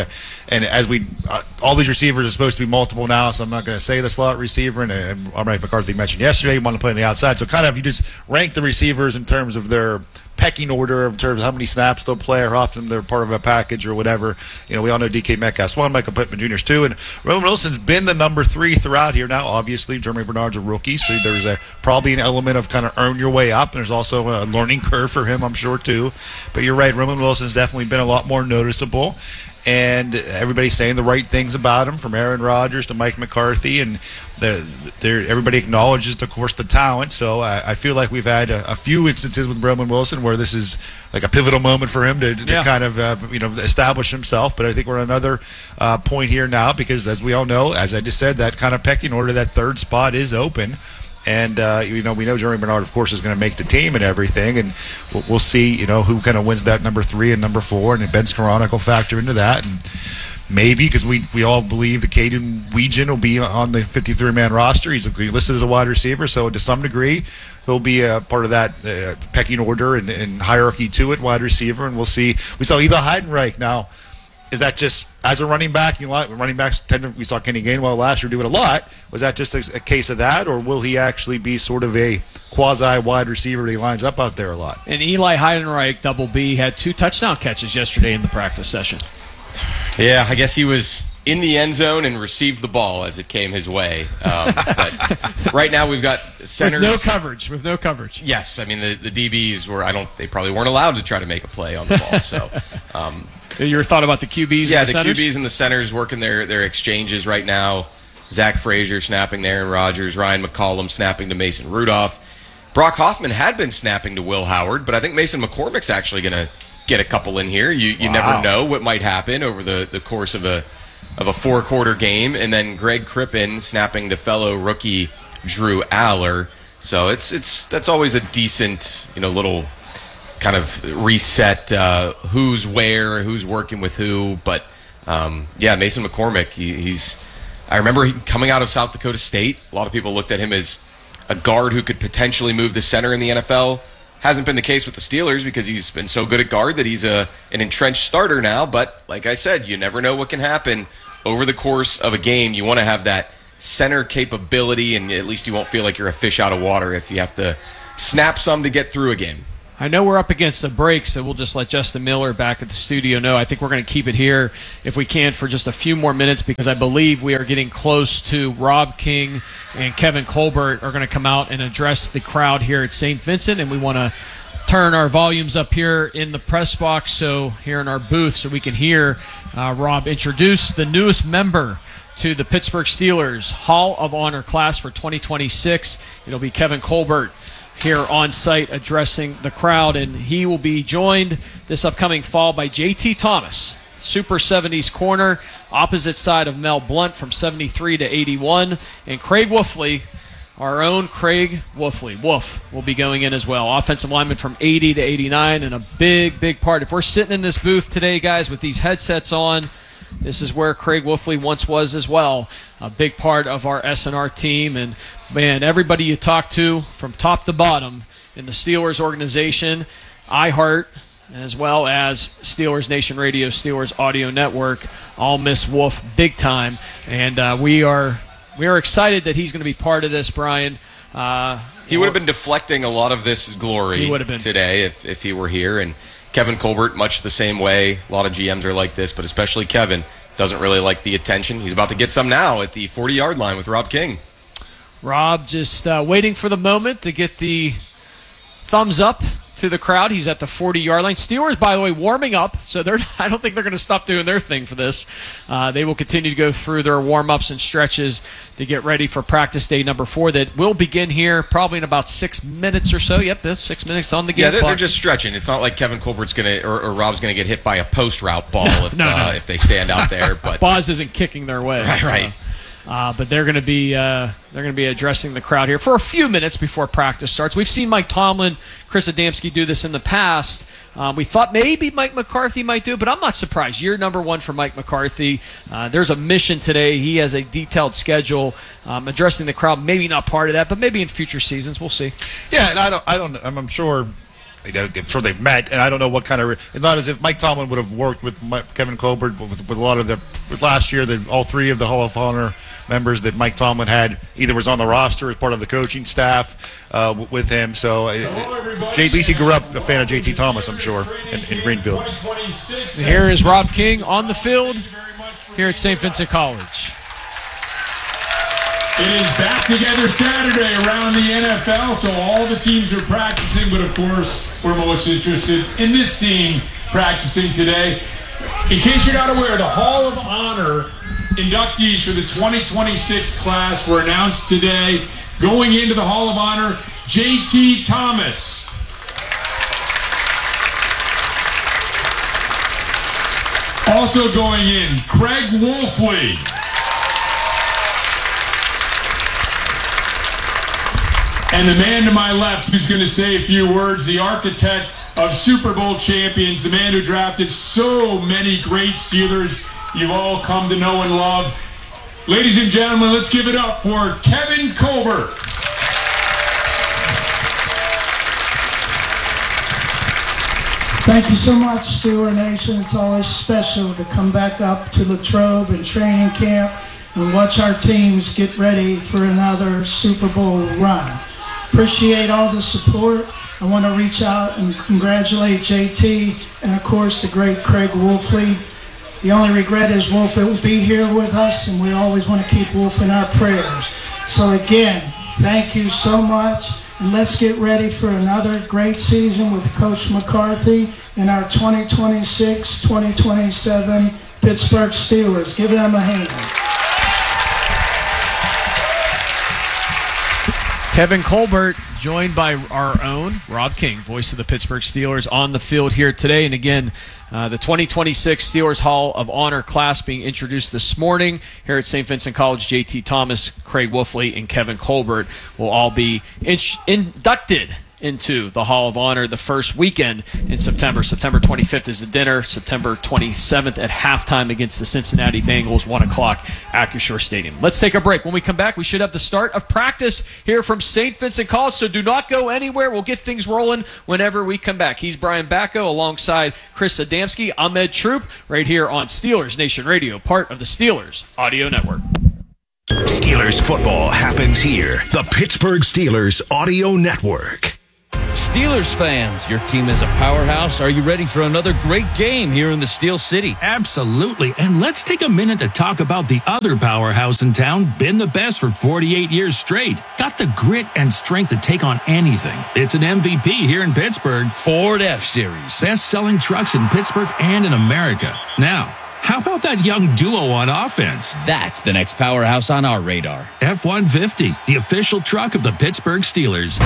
all these receivers are supposed to be multiple now, so I'm not going to say the slot receiver, and Mike McCarthy mentioned yesterday he wanted to play on the outside, so kind of you just rank the receivers in terms of their pecking order, in terms of how many snaps they'll play or how often they're part of a package or whatever. We all know DK Metcalf's 1, Michael Pittman Jr.'s 2, and Roman Wilson's been the number 3 throughout here. Now, obviously, Jeremy Bernard's a rookie, so there's probably an element of kind of earn your way up, and there's also a learning curve for him, I'm sure, too. But you're right, Roman Wilson's definitely been a lot more noticeable, and everybody's saying the right things about him, from Aaron Rodgers to Mike McCarthy, and everybody acknowledges, of course, the talent. So I feel like we've had a few instances with Roman Wilson where this is like a pivotal moment for him to kind of establish himself. But I think we're at another point here now, because as we all know, as I just said, that kind of pecking order, that third spot is open. And, we know Jeremy Bernard, of course, is going to make the team and everything. And we'll see, who kind of wins that number 3 and number 4. And Ben Skoranek will factor into that. And maybe, because we all believe that Caden Weegan will be on the 53-man roster. He's listed as a wide receiver. So to some degree, he'll be a part of that pecking order and hierarchy to it, wide receiver. And we'll see. We saw Eli Heidenreich now. Is that just as a running back? Running backs we saw Kenny Gainwell last year do it a lot. Was that just a case of that, or will he actually be sort of a quasi wide receiver that he lines up out there a lot? And Eli Heidenreich, double B, had 2 touchdown catches yesterday in the practice session. Yeah, I guess he was in the end zone and received the ball as it came his way. But right now we've got centers with no coverage. Yes, I mean the DBs they probably weren't allowed to try to make a play on the ball. So your thought about the QBs? Yeah, and the QBs and the centers working their exchanges right now. Zach Frazier snapping to Aaron Rodgers, Ryan McCollum snapping to Mason Rudolph. Brock Hoffman had been snapping to Will Howard, but I think Mason McCormick's actually going to get a couple in here. You never know what might happen over the course of a 4-quarter game. And then Greg Crippen snapping to fellow rookie Drew Aller. So that's always a decent, little kind of reset who's where, who's working with who. But Mason McCormick, he's. I remember coming out of South Dakota State. A lot of people looked at him as a guard who could potentially move to center in the NFL. Hasn't been the case with the Steelers because he's been so good at guard that he's an entrenched starter now. But like I said, you never know what can happen over the course of a game. You want to have that center capability, and at least you won't feel like you're a fish out of water if you have to snap some to get through a game. I know we're up against the break, so we'll just let Justin Miller back at the studio know. I think we're going to keep it here, if we can, for just a few more minutes, because I believe we are getting close to Rob King and Kevin Colbert are going to come out and address the crowd here at St. Vincent, and we want to turn our volumes up here in the press box, so here in our booth, so we can hear Rob introduce the newest member to the Pittsburgh Steelers Hall of Honor class for 2026. It'll be Kevin Colbert here on site addressing the crowd, and he will be joined this upcoming fall by JT Thomas, Super 70s corner, opposite side of Mel Blount from 73 to 81, and Craig Wolfley, our own Craig Wolfley. Wolf will be going in as well, offensive lineman from 80 to 89, and a big part. If we're sitting in this booth today, guys, with these headsets on, this is where Craig Wolfley once was as well, a big part of our SNR team. And, man, everybody you talk to from top to bottom in the Steelers organization, iHeart, as well as Steelers Nation Radio, Steelers Audio Network, all miss Wolf big time. And we are excited that he's going to be part of this, Brian. He would have been deflecting a lot of this glory today if he were here. And Kevin Colbert, much the same way. A lot of GMs are like this, but especially Kevin doesn't really like the attention. He's about to get some now at the 40-yard line with Rob King. Rob just waiting for the moment to get the thumbs up to the crowd. He's at the 40-yard line. Steelers, by the way, warming up, so I don't think they're going to stop doing their thing for this. They will continue to go through their warm-ups and stretches to get ready for practice day number 4 that will begin here probably in about 6 minutes or so. Yep, that's 6 minutes on the game. Yeah, they're just stretching. It's not like Kevin Colbert's going to or Rob's going to get hit by a post route ball if they stand out there. But Boz isn't kicking their way. Right. But they're going to be addressing the crowd here for a few minutes before practice starts. We've seen Mike Tomlin, Chris Adamski do this in the past. We thought maybe Mike McCarthy might do it, but I'm not surprised. Year number 1 for Mike McCarthy. There's a mission today. He has a detailed schedule addressing the crowd. Maybe not part of that, but maybe in future seasons. We'll see. Yeah, and I'm sure. I'm sure they've met, and I don't know what kind of. It's not as if Mike Tomlin would have worked with Kevin Colbert with a lot of last year. All 3 of the Hall of Honor members that Mike Tomlin had either was on the roster as part of the coaching staff with him. So at least he grew up a fan of JT Thomas, I'm sure, in Greenfield. Here is Rob King on the field here at St. Vincent College. It is back together Saturday around the NFL, so all the teams are practicing, but of course we're most interested in this team practicing today. In case you're not aware, the Hall of Honor inductees for the 2026 class were announced today. Going into the Hall of Honor, JT Thomas. Also going in, Craig Wolfley. And the man to my left who's going to say a few words, the architect of Super Bowl champions, the man who drafted so many great Steelers you've all come to know and love. Ladies and gentlemen, let's give it up for Kevin Colbert. Thank you so much, Steeler Nation. It's always special to come back up to Latrobe and training camp and watch our teams get ready for another Super Bowl run. Appreciate all the support. I want to reach out and congratulate JT and, of course, the great Craig Wolfley. The only regret is Wolf will be here with us, and we always want to keep Wolf in our prayers. So, again, thank you so much, and let's get ready for another great season with Coach McCarthy and our 2026-2027 Pittsburgh Steelers. Give them a hand. Kevin Colbert, joined by our own Rob King, voice of the Pittsburgh Steelers, on the field here today. And again, the 2026 Steelers Hall of Honor class being introduced this morning here at St. Vincent College. J.T. Thomas, Craig Wolfley, and Kevin Colbert will all be inducted into the Hall of Honor the first weekend in September. September 25th is the dinner. September 27th at halftime against the Cincinnati Bengals, 1 o'clock, Acrisure Stadium. Let's take a break. When we come back, we should have the start of practice here from St. Vincent College, so do not go anywhere. We'll get things rolling whenever we come back. He's Brian Bacco alongside Chris Adamski, Ahmed Troop, right here on Steelers Nation Radio, part of the Steelers Audio Network. Steelers football happens here. The Pittsburgh Steelers Audio Network. Steelers fans, your team is a powerhouse. Are you ready for another great game here in the Steel City? Absolutely. And let's take a minute to talk about the other powerhouse in town, been the best for 48 years straight. Got the grit and strength to take on anything. It's an MVP here in Pittsburgh. Ford F-Series. Best-selling trucks in Pittsburgh and in America. Now, how about that young duo on offense? That's the next powerhouse on our radar. F-150, the official truck of the Pittsburgh Steelers.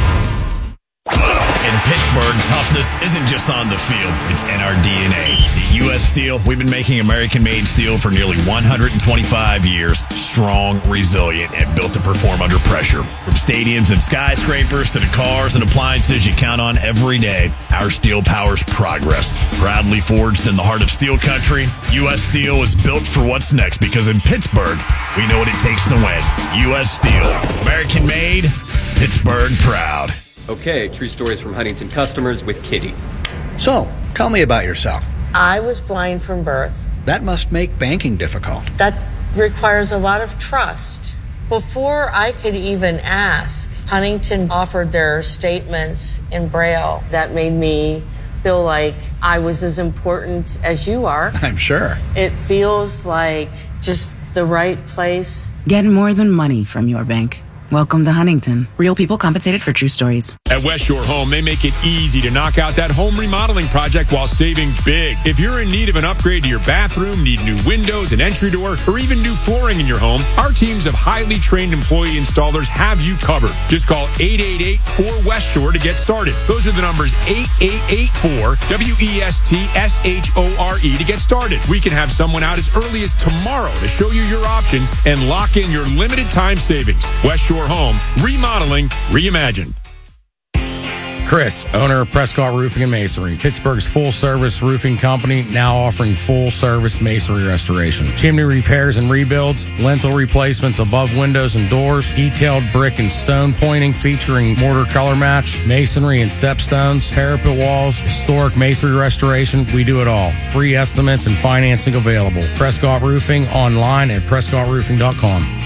In Pittsburgh, toughness isn't just on the field, it's in our DNA. At U.S. Steel, we've been making American-made steel for nearly 125 years. Strong, resilient, and built to perform under pressure. From stadiums and skyscrapers to the cars and appliances you count on every day, our steel powers progress. Proudly forged in the heart of steel country, U.S. Steel is built for what's next because in Pittsburgh, we know what it takes to win. U.S. Steel, American-made, Pittsburgh proud. Okay, true stories from Huntington customers with Kitty. So, tell me about yourself. I was blind from birth. That must make banking difficult. That requires a lot of trust. Before I could even ask, Huntington offered their statements in Braille. That made me feel like I was as important as you are. I'm sure. It feels like just the right place. Get more than money from your bank. Welcome to Huntington. Real people compensated for true stories. At West Shore Home, they make it easy to knock out that home remodeling project while saving big. If you're in need of an upgrade to your bathroom, need new windows, an entry door, or even new flooring in your home, our teams of highly trained employee installers have you covered. Just call 888-4West Shore to get started. Those are the numbers 8884-WESTSHORE to get started. We can have someone out as early as tomorrow to show you your options and lock in your limited time savings. West Shore Home, remodeling, reimagined. Chris, owner of Prescott Roofing and Masonry, Pittsburgh's full-service roofing company, now offering full-service masonry restoration. Chimney repairs and rebuilds, lintel replacements above windows and doors, detailed brick and stone pointing featuring mortar color match, masonry and stepstones, parapet walls, historic masonry restoration. We do it all. Free estimates and financing available. Prescott Roofing, online at PrescottRoofing.com.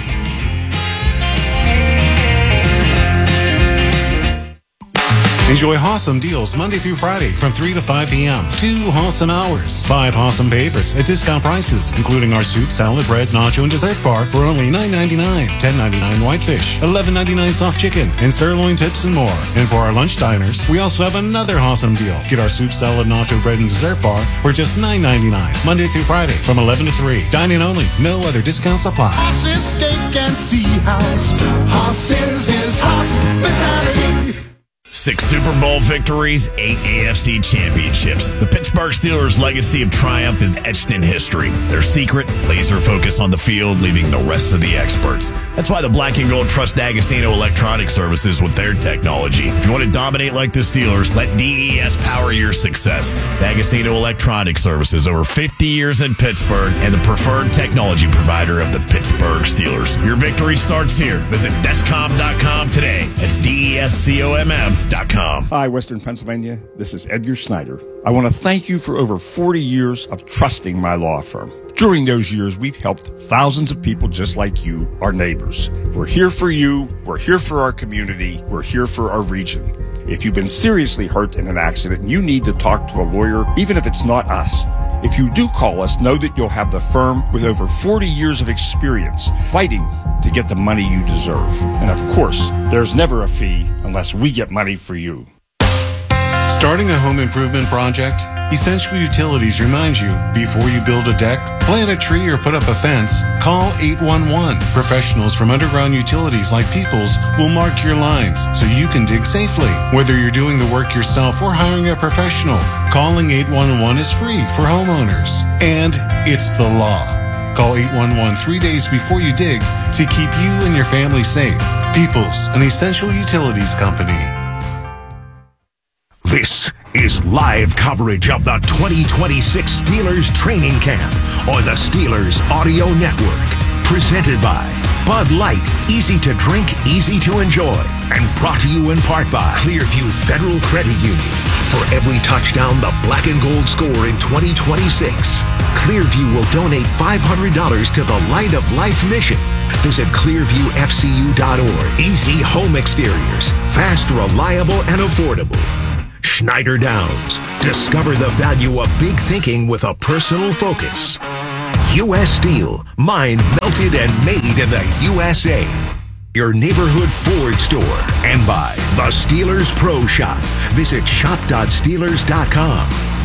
Enjoy awesome deals Monday through Friday from 3 to 5 p.m. 2 awesome hours. 5 awesome favorites at discount prices, including our soup, salad, bread, nacho, and dessert bar for only $9.99. $10.99 whitefish, $11.99 soft chicken, and sirloin tips and more. And for our lunch diners, we also have another awesome deal. Get our soup, salad, nacho, bread, and dessert bar for just $9.99. Monday through Friday from 11 to 3. Dine-in only. No other discounts apply. Horses, steak, and sea house. Horses is hospitality. 6 Super Bowl victories, 8 AFC championships. The Pittsburgh Steelers' legacy of triumph is etched in history. Their secret, laser focus on the field, leaving the rest of the experts. That's why the Black and Gold trust D'Agostino Electronic Services with their technology. If you want to dominate like the Steelers, let DES power your success. D'Agostino Electronic Services, over 50 years in Pittsburgh, and the preferred technology provider of the Pittsburgh Steelers. Your victory starts here. Visit Descom.com today. That's DESCOMM.com. Hi, Western Pennsylvania. This is Edgar Snyder. I want to thank you for over 40 years of trusting my law firm. During those years, we've helped thousands of people just like you, our neighbors. We're here for you. We're here for our community. We're here for our region. If you've been seriously hurt in an accident and you need to talk to a lawyer, even if it's not us, if you do call us, know that you'll have the firm with over 40 years of experience fighting to get the money you deserve. And of course, there's never a fee unless we get money for you. Starting a home improvement project? Essential Utilities reminds you, before you build a deck, plant a tree, or put up a fence, call 811. Professionals from underground utilities like Peoples will mark your lines so you can dig safely. Whether you're doing the work yourself or hiring a professional, calling 811 is free for homeowners. And it's the law. Call 811 3 days before you dig to keep you and your family safe. Peoples, an Essential Utilities company. This is live coverage of the 2026 Steelers training camp on the Steelers Audio Network. Presented by Bud Light, easy to drink, easy to enjoy. And brought to you in part by Clearview Federal Credit Union. For every touchdown the black and gold score in 2026, Clearview will donate $500 to the Light of Life mission. Visit clearviewfcu.org. Easy home exteriors. Fast, reliable, and affordable. Schneider Downs. Discover the value of big thinking with a personal focus. U.S. Steel. Mined, melted, and made in the USA. Your neighborhood Ford store. And by the Steelers Pro Shop. Visit shop.steelers.com.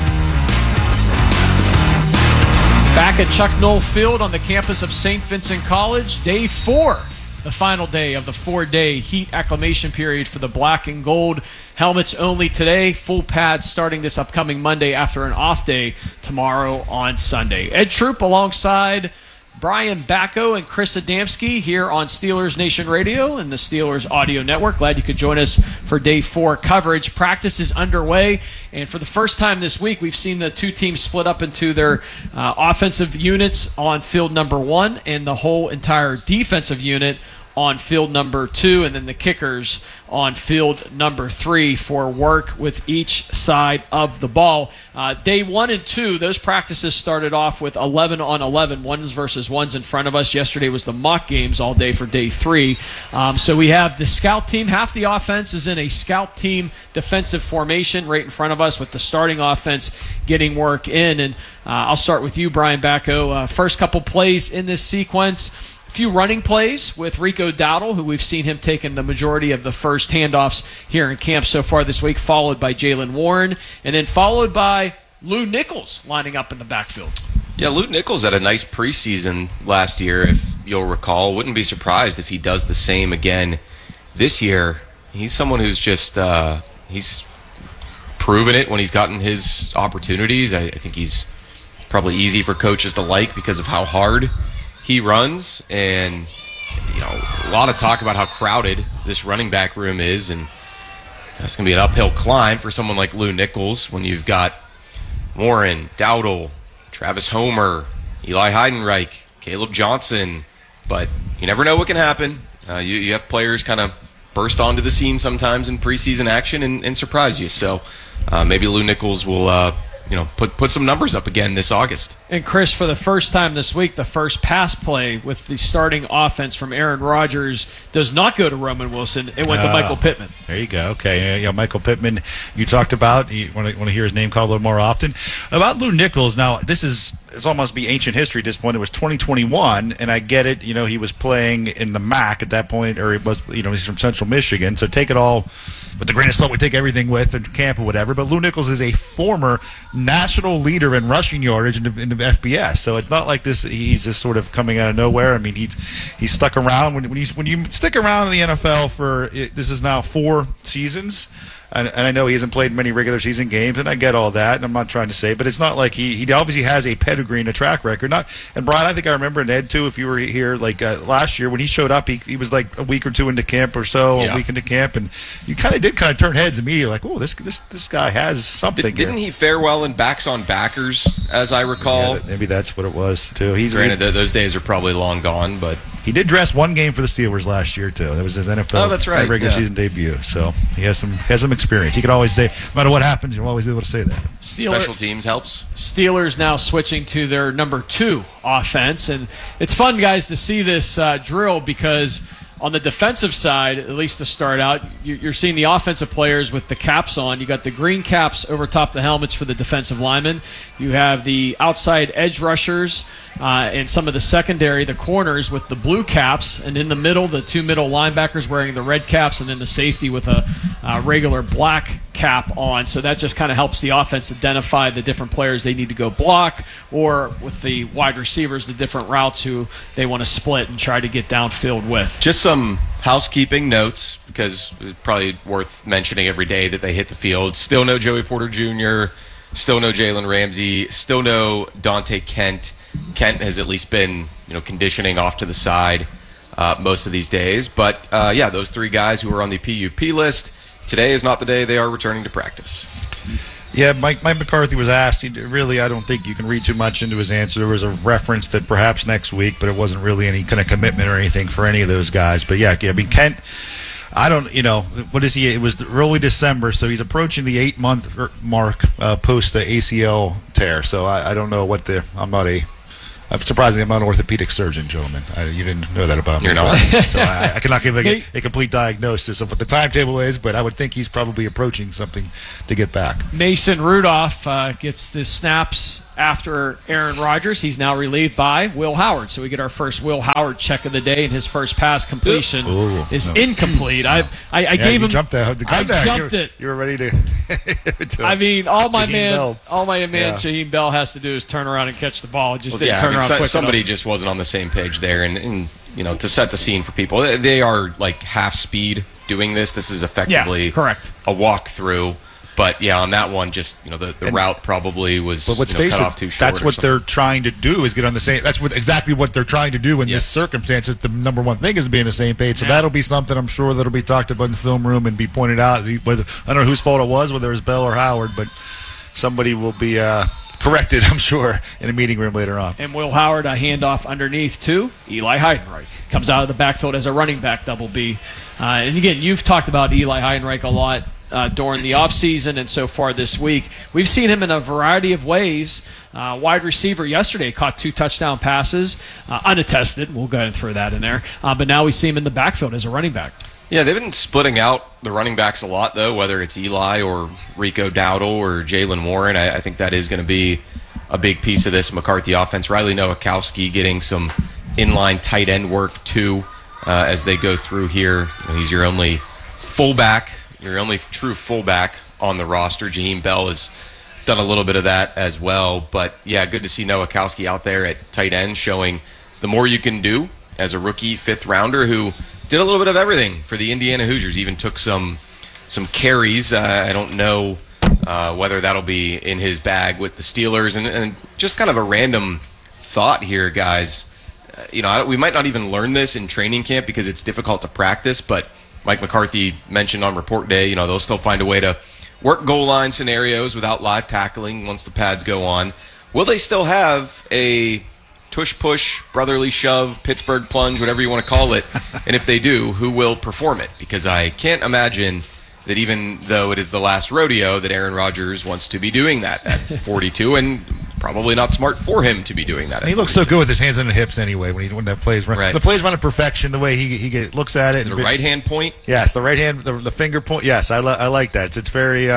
Back at Chuck Noll Field on the campus of St. Vincent College, day 4. The final day of the 4-day heat acclimation period for the black and gold. Helmets only today. Full pads starting this upcoming Monday after an off day tomorrow on Sunday. Ed Troop alongside Brian Bacco and Chris Adamski here on Steelers Nation Radio and the Steelers Audio Network. Glad you could join us for day 4 coverage. Practice is underway, and for the first time this week, we've seen the two teams split up into their offensive units on field number 1 and the whole entire defensive unit on field number 2, and then the kickers on field number 3 for work with each side of the ball. Day 1 and 2, those practices started off with 11 on 11, ones versus ones in front of us. Yesterday was the mock games all day for day 3. So we have the scout team. Half the offense is in a scout team defensive formation right in front of us with the starting offense getting work in. And I'll start with you, Brian Bacco. First couple plays in this sequence. Few running plays with Rico Dowdle, who we've seen him taking the majority of the first handoffs here in camp so far this week, followed by Jalen Warren, and then followed by Lou Nichols lining up in the backfield. Yeah, Lou Nichols had a nice preseason last year, if you'll recall. Wouldn't be surprised if he does the same again this year. He's someone who's just he's proven it when he's gotten his opportunities. I think he's probably easy for coaches to like because of how hard he runs, and a lot of talk about how crowded this running back room is, and that's going to be an uphill climb for someone like Lou Nichols when you've got Warren, Dowdle, Travis Homer, Eli Heidenreich, Caleb Johnson, but you never know what can happen. You have players kind of burst onto the scene sometimes in preseason action and surprise you, so maybe Lou Nichols will put some numbers up again this August. And Chris, for the first time this week, the first pass play with the starting offense from Aaron Rodgers does not go to Roman Wilson. It went to Michael Pittman. There you go. Okay, Michael Pittman. You talked about. You want to hear his name called a little more often. About Lou Nichols. Now, it's almost be ancient history at this point. It was 2021, and I get it. He was playing in the MAC at that point, or it was. He's from Central Michigan, so take it all with the grain of salt. We take everything with in camp or whatever. But Lou Nichols is a former national leader in rushing yardage in the FBS, so it's not like this. He's just sort of coming out of nowhere. I mean, he's stuck around. When you stick around in the NFL for this is now 4 seasons. And I know he hasn't played many regular season games, and I get all that, and I'm not trying to say, but it's not like he obviously has a pedigree and a track record. And Brian, I think I remember, and Ed too, if you were here last year when he showed up, he was like a week or two into camp or so, a week into camp, and you kind of turn heads immediately, like, oh, this guy has something. Didn't he fare well in Backs on Backers, as I recall? Yeah, maybe that's what it was too. Granted, those days are probably long gone, but he did dress one game for the Steelers last year too. That was his NFL regular season debut. So he has some experience. He can always say, no matter what happens, you'll always be able to say that. Special teams helps. Steelers now switching to their number 2 offense, and it's fun, guys, to see this drill because on the defensive side, at least to start out, you're seeing the offensive players with the caps on. You got the green caps over top the helmets for the defensive linemen. You have the outside edge rushers and some of the secondary, the corners with the blue caps, and in the middle, the 2 middle linebackers wearing the red caps, and then the safety with a regular black cap on, so that just kind of helps the offense identify the different players they need to go block, or with the wide receivers, the different routes who they want to split and try to get downfield with. Just some housekeeping notes, because it's probably worth mentioning every day that they hit the field. Still no Joey Porter Jr., still no Jalen Ramsey, still no Dante Kent. Kent has at least been conditioning off to the side most of these days. But, those 3 guys who are on the PUP list, today is not the day they are returning to practice. Yeah, Mike McCarthy was asked. I don't think you can read too much into his answer. There was a reference that perhaps next week, but it wasn't really any kind of commitment or anything for any of those guys. But, Kent, what is he? It was early December, so he's approaching the 8-month mark post the ACL tear. So I don't know I'm surprising I'm not an orthopedic surgeon, gentlemen. You didn't know that about me. You're not. So I cannot give a complete diagnosis of what the timetable is, but I would think he's probably approaching something to get back. Mason Rudolph gets the snaps after Aaron Rodgers. He's now relieved by Will Howard. So we get our first Will Howard check of the day, and his first pass completion is incomplete. I gave him. Jumped that. I jumped it. You were ready to. I mean, all my Bell. Jaheim Bell has to do is turn around and catch the ball. It just didn't turn around quick somebody enough. just wasn't on the same page there, and to set the scene for people, they are like half speed doing this. This is effectively correct. A walkthrough. But on that one, just the route probably was cut off too short. That's what they're trying to do is get on the same. That's exactly what they're trying to do in this circumstance. The number one thing is being on the same page. So that'll be something I'm sure that'll be talked about in the film room and be pointed out. Whether I don't know whose fault it was, whether it was Bell or Howard, but somebody will be corrected, I'm sure, in a meeting room later on. And Will Howard, a handoff underneath to Eli Heidenreich. Comes out of the backfield as a running back, double B. And again, you've talked about Eli Heidenreich a lot during the offseason and so far this week. We've seen him in a variety of ways. Wide receiver yesterday caught 2 touchdown passes, unattested. We'll go ahead and throw that in there. But now we see him in the backfield as a running back. Yeah, they've been splitting out the running backs a lot, though, whether it's Eli or Rico Dowdle or Jalen Warren. I think that is going to be a big piece of this McCarthy offense. Riley Nowakowski getting some inline tight end work, too, as they go through here. He's your only fullback, your only true fullback on the roster. Jaheim Bell has done a little bit of that as well. But, good to see Nowakowski out there at tight end showing the more you can do as a rookie 5th rounder who did a little bit of everything for the Indiana Hoosiers. Even took some carries. I don't know whether that'll be in his bag with the Steelers. And just kind of a random thought here, guys. We might not even learn this in training camp because it's difficult to practice, but Mike McCarthy mentioned on report day, they'll still find a way to work goal line scenarios without live tackling once the pads go on. Will they still have a tush-push, brotherly shove, Pittsburgh plunge, whatever you want to call it? And if they do, who will perform it? Because I can't imagine that even though it is the last rodeo that Aaron Rodgers wants to be doing that at 42, and probably not smart for him to be doing that. He looks so good with his hands on the hips anyway when that plays run. Right. The plays run to perfection. The way he looks at it. The right hand point. Yes, the right hand, the finger point. Yes, I like that. It's very.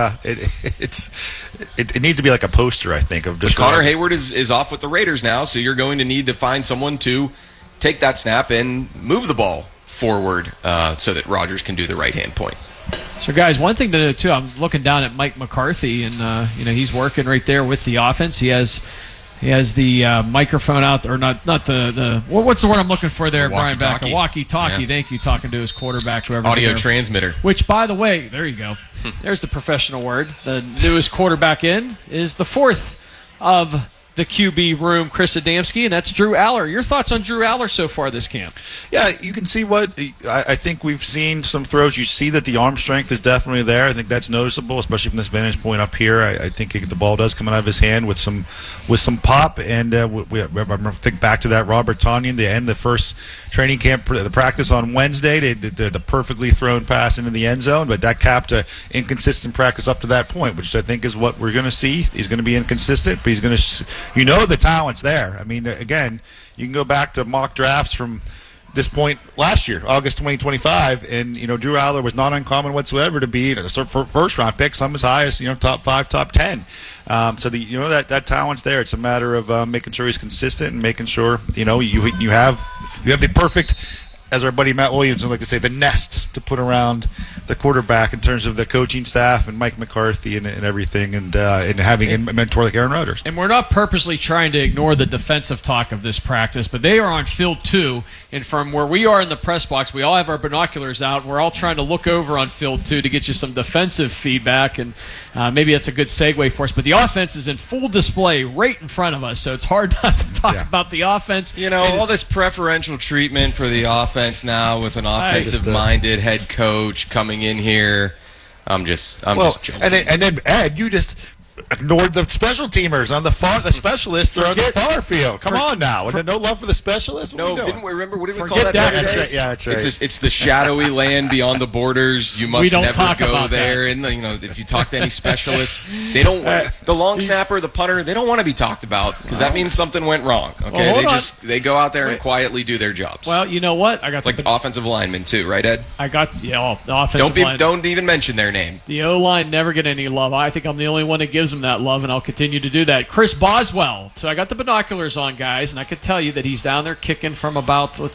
It needs to be like a poster, I think. Of just Connor Hayward is off with the Raiders now, so you're going to need to find someone to take that snap and move the ball forward so that Rodgers can do the right hand point. So, guys, one thing to know, too, I'm looking down at Mike McCarthy, and, he's working right there with the offense. He has the microphone out, or not the what's the word I'm looking for there, Brian Back? A walkie-talkie, thank you, talking to his quarterback, whoever's audio there. Transmitter. Which, by the way, there you go. There's the professional word. The newest quarterback in is the 4th of the QB room, Chris Adamski, and that's Drew Aller. Your thoughts on Drew Aller so far this camp? Yeah, you can see what I think we've seen some throws. You see that the arm strength is definitely there. I think that's noticeable, especially from this vantage point up here. I think the ball does come out of his hand with some pop. And we think back to that Robert Tonyan, the end of the first training camp, the practice on Wednesday. They did the perfectly thrown pass into the end zone, but that capped an inconsistent practice up to that point, which I think is what we're going to see. He's going to be inconsistent, but he's going to. The talent's there. I mean, again, you can go back to mock drafts from this point last year, August 2025, and Drew Aller was not uncommon whatsoever to be a first-round pick, some as high as top 5, top 10. So that talent's there. It's a matter of making sure he's consistent and making sure you have the perfect, as our buddy Matt Williams would like to say, the nest to put around the quarterback in terms of the coaching staff and Mike McCarthy and everything, and having a mentor like Aaron Rodgers. And we're not purposely trying to ignore the defensive talk of this practice, but they are on field 2, and from where we are in the press box, we all have our binoculars out. We're all trying to look over on field 2 to get you some defensive feedback, and maybe that's a good segue for us. But the offense is in full display right in front of us, so it's hard not to talk about the offense. All this preferential treatment for the offense now with an offensive-minded head coach coming in here. I'm just joking. And then Ed, you just ignored the special teamers on the specialists are on the far field. Come on now. And then no love for the specialists? What didn't we remember? What did we call Forget that? That's right. Yeah, that's right. It's the shadowy land beyond the borders. You must never go there. And if you talk to any specialists, they don't. The long snapper, the punter, they don't want to be talked about because that means something went wrong. Okay, they go out there and quietly do their jobs. Well, you know what? I got like offensive linemen too, right, Ed? I got the offensive line. Don't even mention their name. The O-line never get any love. I think I'm the only one that gives them that love, and I'll continue to do that. Chris Boswell. So I got the binoculars on, guys, and I could tell you that he's down there kicking from about,